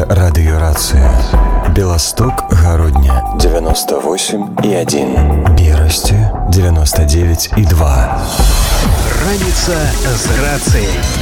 радыёрацыя. Беласток, Гародня 98,1, Берасці 99,2. Раніца з рацыяй.